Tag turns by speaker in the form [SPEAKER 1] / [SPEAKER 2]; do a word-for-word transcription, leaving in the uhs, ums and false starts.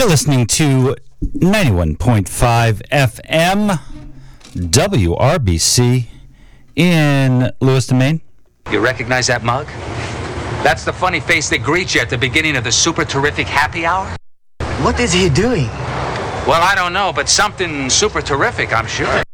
[SPEAKER 1] You're listening to ninety-one point five F M W R B C in Lewiston, Maine.
[SPEAKER 2] You recognize that mug? That's the funny face that greets you at the beginning of the super terrific happy hour.
[SPEAKER 3] What is he doing?
[SPEAKER 2] Well, I don't know, but something super terrific, I'm sure.